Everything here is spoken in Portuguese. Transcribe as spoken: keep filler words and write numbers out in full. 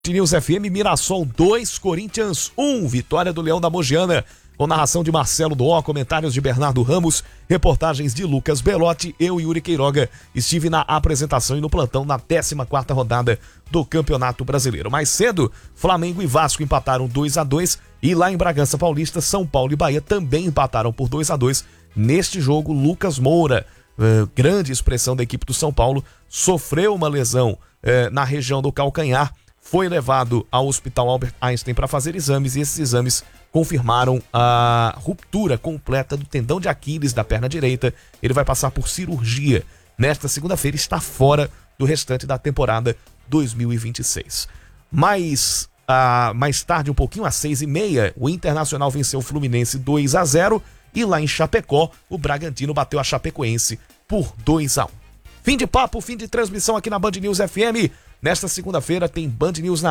News F M, Mirassol dois, Corinthians um, vitória do Leão da Mogiana, com narração de Marcelo Doó, comentários de Bernardo Ramos, reportagens de Lucas Belotti, eu e Yuri Queiroga estive na apresentação e no plantão na décima quarta rodada do Campeonato Brasileiro. Mais cedo, Flamengo e Vasco empataram dois a dois e lá em Bragança Paulista, São Paulo e Bahia também empataram por dois a dois. Neste jogo, Lucas Moura, eh, grande expressão da equipe do São Paulo, sofreu uma lesão eh, na região do calcanhar, foi levado ao Hospital Albert Einstein para fazer exames e esses exames confirmaram a ruptura completa do tendão de Aquiles da perna direita. Ele vai passar por cirurgia. Nesta segunda-feira está fora do restante da temporada dois mil e vinte e seis. Mais, uh, mais tarde, um pouquinho às seis e meia, o Internacional venceu o Fluminense dois a zero e lá em Chapecó, o Bragantino bateu a Chapecoense por dois a um. Fim de papo, fim de transmissão aqui na Band News F M. Nesta segunda-feira tem Band News na